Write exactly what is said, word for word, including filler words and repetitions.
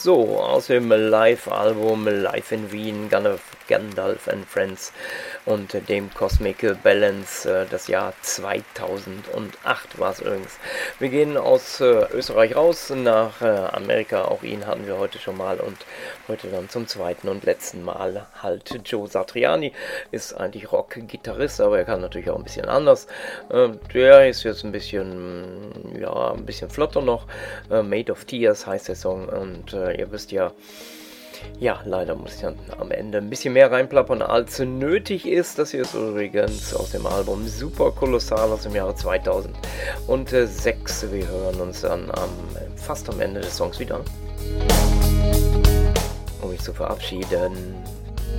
So, aus dem Live-Album Live in Wien, Gandalf and Friends und dem Cosmic Balance, das Jahr zweitausendacht war es übrigens. Wir gehen aus äh, Österreich raus nach äh, Amerika, auch ihn hatten wir heute schon mal und heute dann zum zweiten und letzten Mal halt Joe Satriani, ist eigentlich Rock-Gitarrist, aber er kann natürlich auch ein bisschen anders. Äh, der ist jetzt ein bisschen, ja, ein bisschen flotter noch, äh, Made of Tears heißt der Song und äh, ihr wisst ja, ja, leider muss ich dann am Ende ein bisschen mehr reinplappern, als nötig ist. Das hier ist übrigens aus dem Album Super Kolossal aus dem Jahre zweitausendsechs. Wir hören uns dann am, fast am Ende des Songs wieder, um mich zu verabschieden.